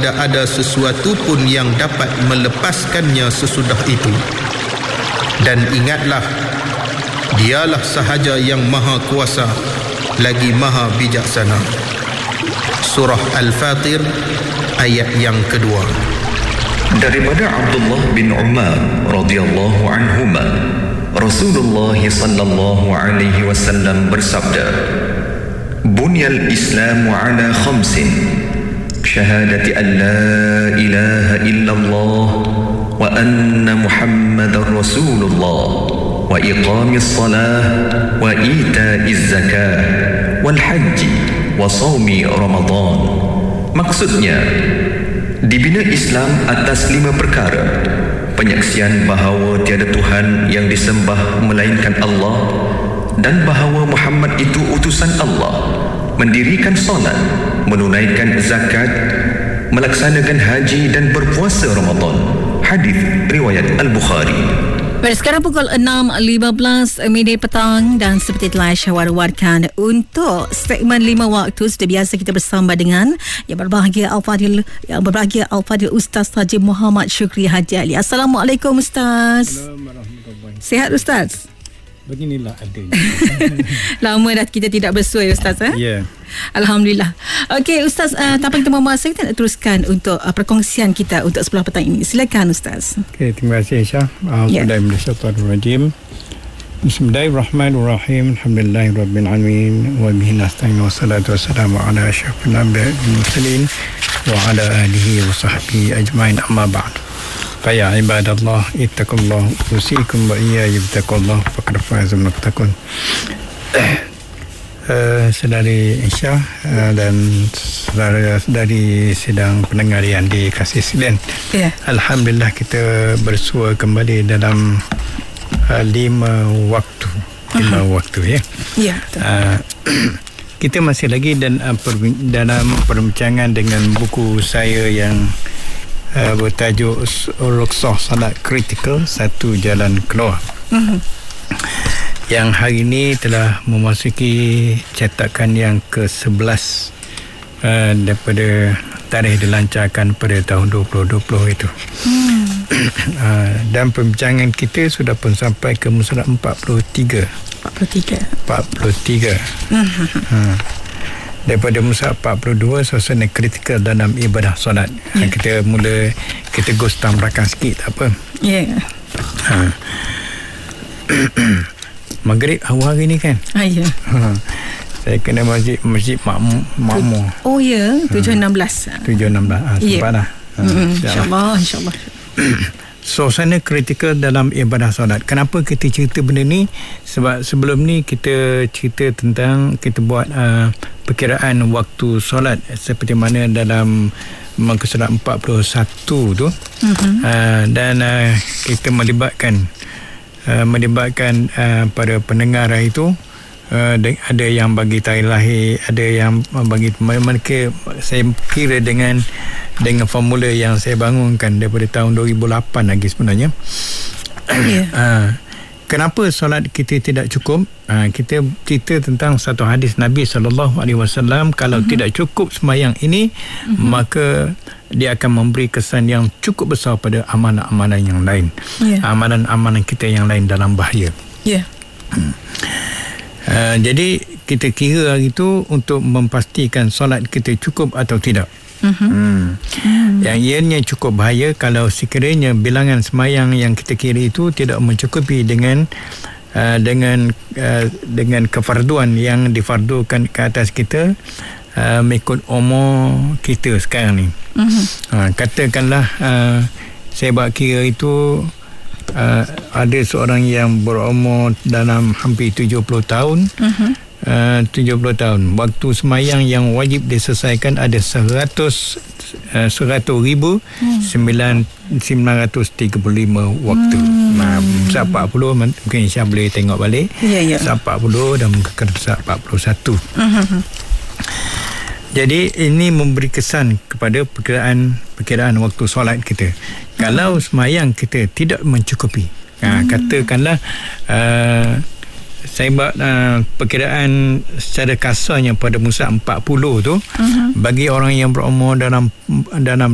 tidak ada sesuatu pun yang dapat melepaskannya sesudah itu. Dan ingatlah, dialah sahaja yang maha kuasa lagi maha bijaksana. Surah Al-Fatir ayat yang kedua. Daripada Abdullah bin Umar radhiyallahu anhuma, Rasulullah sallallahu alaihi wasallam bersabda, "Bunyal Islamu ala khamsin, syahadati an la ilaha illallah wa anna Muhammadar Rasulullah wa iqamis salah wa ita'iz zakah wal haji wa shaumi Ramadan." Maksudnya, dibina Islam atas 5 perkara: penyaksian bahawa tiada Tuhan yang disembah melainkan Allah dan bahawa Muhammad itu utusan Allah, mendirikan solat, menunaikan zakat, melaksanakan haji dan berpuasa Ramadan. Hadis riwayat Al-Bukhari. Baik, sekarang pukul 6.15 petang dan seperti telah saya war-warkan untuk segmen 5 waktu, sudah biasa kita bersama dengan yang berbahagia Al-Fadil Ustaz Haji Muhammad Syukri Haji Ali. Assalamualaikum Ustaz. Assalamualaikum. Sihat Ustaz? Beginilah adanya. Lama dah kita tidak bersua Ustaz. Ya. Yeah. Alhamdulillah. Okey Ustaz, tanpa kita memasa, kita nak teruskan untuk perkongsian kita untuk sebelah petang ini. Silakan Ustaz. Okey, terima kasih Aisyah. Bismillahirrahmanirrahim. Bismillahirrahmanirrahim. Alhamdulillahirabbil alamin wa bihi nasta'in wa salatu wassalamu ala asyrafil anbiya'i wal mursalin wa ala alihi wa sahbihi ajmain, amma ba'd. Faya ibadallah ittaqullah usikum wa iyaya bittaqullah faqad faza muttaqun. Saudari Aisyah dan saudara-saudari sidang pendengar yang dikasihi sekalian, Alhamdulillah kita bersua kembali dalam 5 waktu. 5 waktu ya. Ya. Kita masih lagi dalam perbincangan dengan buku saya yang bertajuk Rukhsah Salat Kritikal, Satu Jalan Keluar. Yang hari ini telah memasuki cetakan yang ke-11 daripada tarikh dilancarkan pada tahun 2020 itu. Dan perbincangan kita sudah pun sampai ke musarat 43. Daripada musarat 42, suasana kritikal dalam ibadah solat. Kita gostam belakang sikit, tak apa. Maghrib awal hari ni kan? Ya. Saya kena masjid makmur. Oh ya, 7.16. 7.16. Sempat dah. InsyaAllah. Suasana kritikal dalam ibadah solat. Kenapa kita cerita benda ni? Sebab sebelum ni kita cerita tentang, kita buat perkiraan waktu solat seperti mana dalam muka surat 41 tu. Dan kita melibatkan para pendengar itu, ada yang bagi tarikh lahir, ada yang bagi mereka. Saya kira dengan formula yang saya bangunkan daripada tahun 2008 lagi sebenarnya. Kenapa solat kita tidak cukup? Kita cerita tentang satu hadis Nabi SAW. Kalau tidak cukup sembahyang ini, maka dia akan memberi kesan yang cukup besar pada amalan-amalan yang lain. Amalan-amalan kita yang lain dalam bahaya. Jadi kita kira hari itu untuk memastikan solat kita cukup atau tidak. Yang ianya cukup bahaya kalau sekiranya bilangan sembahyang yang kita kira itu tidak mencukupi dengan kefarduan yang difardukan ke atas kita mengikut umur kita sekarang ni. Katakanlah saya buat kira itu ada seorang yang berumur dalam hampir 70 tahun. 70 tahun. Waktu sembahyang yang wajib diselesaikan ada 100,935 waktu. 40 mungkin Syah boleh tengok balik. 40 dan mungkin 41. Jadi ini memberi kesan kepada perkiraan waktu solat kita. Kalau sembahyang kita tidak mencukupi, katakanlah saya buat perkiraan secara kasarnya pada musa 40 tu, bagi orang yang berumur dalam